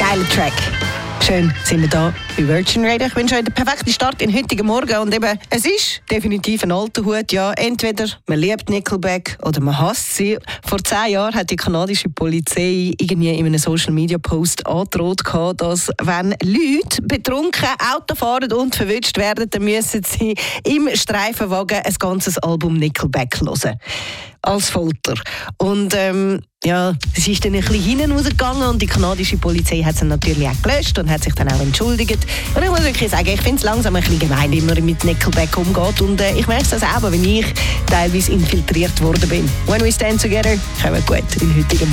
Geiler Track. Schön sind wir da bei Virgin Radio. Ich wünsche euch den perfekten Start in heutigen Morgen. Und eben, es ist definitiv ein alter Hut. Ja, entweder man liebt Nickelback oder man hasst sie. Vor 10 Jahren hat die kanadische Polizei irgendwie in einem Social-Media-Post angedroht, dass wenn Leute betrunken Auto fahren und verwünscht werden, dann müssen sie im Streifenwagen ein ganzes Album Nickelback hören. Als Folter. Und ja, es ist dann ein bisschen hinten rausgegangen und die kanadische Polizei hat es natürlich auch gelöscht und hat sich dann auch entschuldigt. Und ich muss wirklich sagen, ich finde es langsam ein bisschen gemein, wie man mit Nickelback umgeht. Und ich merke es auch, wenn ich teilweise infiltriert worden bin. When we stand together, kommen wir gut in heutigen